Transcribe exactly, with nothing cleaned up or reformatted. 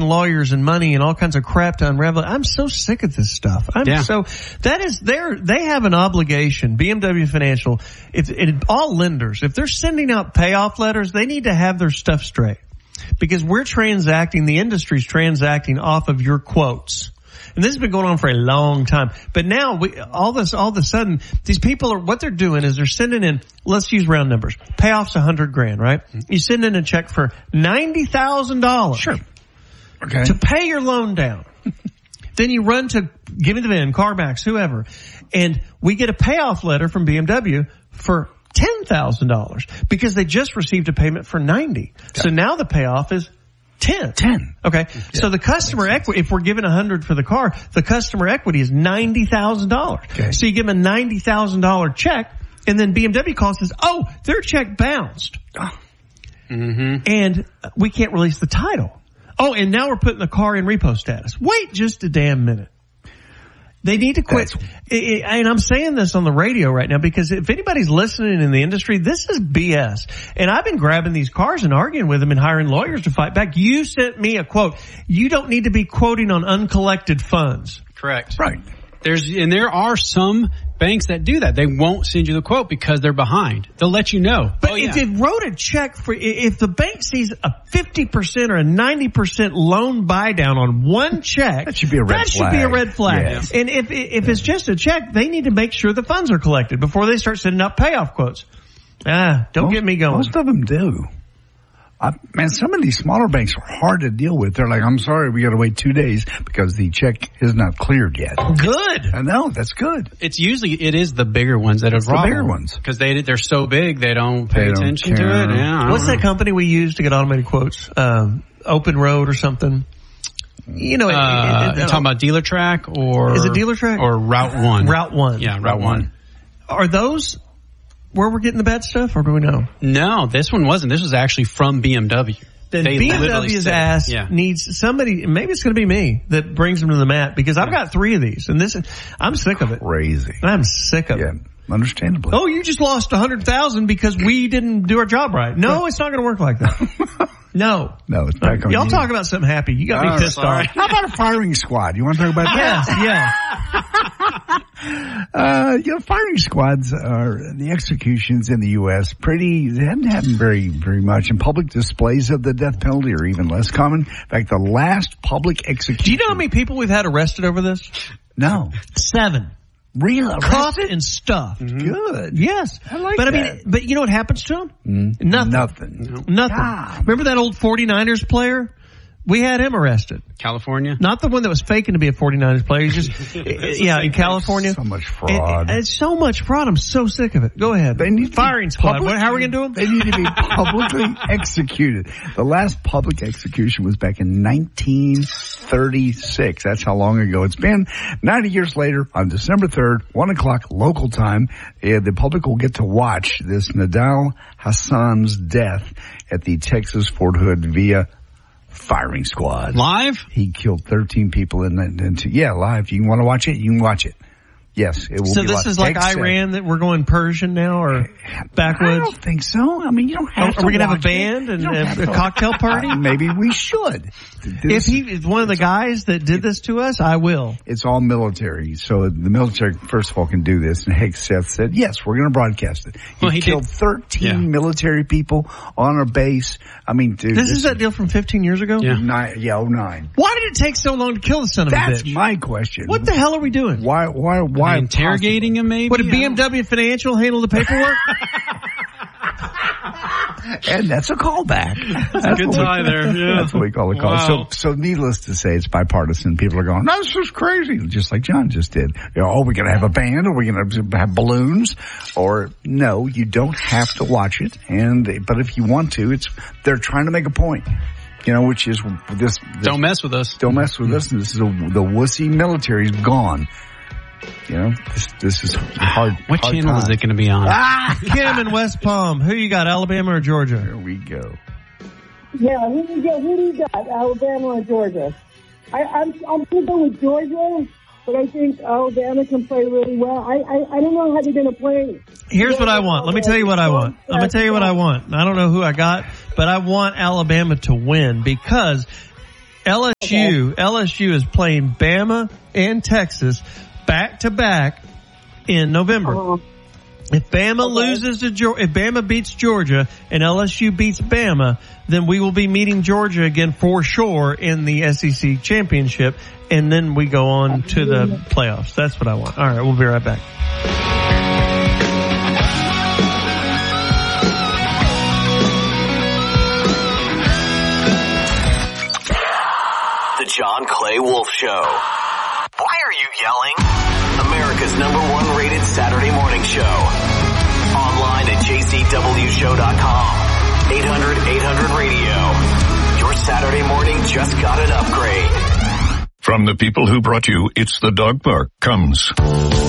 and lawyers and money and all kinds of crap to unravel it. I'm so sick of this stuff. I'm yeah. so, that is their, they have an obligation, B M W Financial, if, it, all lenders, if they're sending out payoff letters, they need to have their stuff straight. Because we're transacting, the industry's transacting off of your quotes. And this has been going on for a long time. But now, we, all this, all of a sudden, these people are, what they're doing is they're sending in, let's use round numbers. Payoff's a hundred grand, right? You send in a check for ninety thousand dollars. Sure. Okay. To pay your loan down. Then you run to Give Me the V I N, CarMax, whoever. And we get a payoff letter from B M W for ten thousand dollars because they just received a payment for ninety. Okay. So now the payoff is ten. ten. Okay. Yeah. So the customer equity, if we're giving a hundred for the car, the customer equity is ninety thousand dollars. Okay. So you give them a ninety thousand dollars check and then B M W calls and says, oh, their check bounced. Oh. Mm-hmm. And we can't release the title. Oh, and now we're putting the car in repo status. Wait just a damn minute. They need to quit. And I'm saying this on the radio right now because if anybody's listening in the industry, this is B S. And I've been grabbing these cars and arguing with them and hiring lawyers to fight back. You sent me a quote. You don't need to be quoting on uncollected funds. Correct. Right. There's, and there are some banks that do that. They won't send you the quote because they're behind. They'll let you know. But oh, if yeah. they wrote a check for, if the bank sees a fifty percent or a ninety percent loan buy down on one check, that should be a red that flag. should be a red flag. Yes. And if, if it's just a check, they need to make sure the funds are collected before they start sending out payoff quotes. Ah, don't most, get me going. Most of them do. I, man, some of these smaller banks are hard to deal with. They're like, I'm sorry, we got to wait two days because the check is not cleared yet. Good. I know, that's good. It's usually, it is the bigger ones that are the bigger ones. Because they, they're so big, they don't pay They don't attention care. to it. Yeah, What's that company we use to get automated quotes? Um, Open Road or something? You know, Uh, it, it, it, you're talking about Dealer Track or? Is it Dealer Track? Or Route One? Route One. Yeah, Route One. Are those where we're getting the bad stuff, or do we know? No, this one wasn't. This was actually from B M W. Then They B M literally W's said- ass yeah. needs somebody, maybe it's going to be me, that brings them to the mat, because I've got three of these, and this is, I'm sick of it. Crazy. I'm sick of Yeah, it. understandably. Oh, you just lost a hundred thousand because we didn't do our job right. No, it's not going to work like that. No. No, it's back on Y'all you. talk about something happy. You got me Oh, pissed sorry. off. How about a firing squad? You want to talk about that? Yes, yeah. Uh, you know, firing squads are the executions in the U S pretty, they haven't happened very, very much. And public displays of the death penalty are even less common. In fact, the last public execution. Do you know how many people we've had arrested over this? No. Seven. Real Caught arrested? and stuffed. Good. Yes. I like but that. I mean, but you know what happens to them? Mm, Nothing. Nothing. Nothing. God. Remember that old forty-niners player? We had him arrested. California? Not the one that was faking to be a forty-niners player. He's just, yeah, in California. So much And, fraud. and it's so much fraud. I'm so sick of it. Go ahead. They need to Firing be squad. public- What, how are we going to do them? They need to be publicly executed. The last public execution was back in nineteen thirty-six. That's how long ago it's been. ninety years later, on December third, one o'clock local time, uh, the public will get to watch this Nadal Hassan's death at the Texas Fort Hood via firing squad. Live? He killed thirteen people in that. Into, yeah, live. You want to watch it? You can watch it. Yes, it will So be this live. is like Except- Iran that we're going Persian now, or I backwoods? don't think so. I mean, you don't have Are, to are we going to have a watch it. band and You don't a, have a to- cocktail party? Uh, maybe we should. If This- he is one of the guys that did this to us, I will. It's all military, so the military, first of all, can do this. And Hegseth said, yes, we're going to broadcast it. He, Well, he killed did- thirteen Yeah. military people on our base. I mean, dude. This is that deal from fifteen years ago? Yeah. Nine, yeah, oh nine. Why did it take so long to kill the son of That's a bitch? my question. What the hell are we doing? Why, why, why? Interrogating him maybe? What, did B M W Financial handle the paperwork? And that's a callback. That's good what we- tie there, yeah. That's what we call a call. Wow. So, so needless to say, it's bipartisan. People are going, no, this is crazy. Just like John just did. You know, oh, we're going to have a band, or we're going to have balloons, or no, you don't have to watch it. And, but if you want to, it's, they're trying to make a point. You know, which is this. this Don't mess with us. Don't mess with us. This is a, the wussy military's gone. You know, this, this is hard. What hard channel time. is it going to be on? Ah! Kim in West Palm. Who you got, Alabama or Georgia? There we go. Yeah, who do you got? Who do you got? Alabama or Georgia? I, I'm I'm going to go with Georgia, but I think Alabama can play really well. I I, I don't know how they're going to play. Here's what I want. Let me tell you what I want. I'm going to tell you what I want. I don't know who I got, but I want Alabama to win because L S U U, Okay. L S U is playing Bama and Texas back to back in November. Uh-huh. If Bama Okay. loses to Georgia, if Bama beats Georgia and L S U beats Bama, then we will be meeting Georgia again for sure in the S E C championship, and then we go on to the playoffs. That's what I want. All right, we'll be right back. The John Clay Wolf Show. Why are you yelling? America's number one rated Saturday morning show. Online at j c w show dot com. eight hundred eight hundred radio. Your Saturday morning just got an upgrade. From the people who brought you It's the Dog Park comes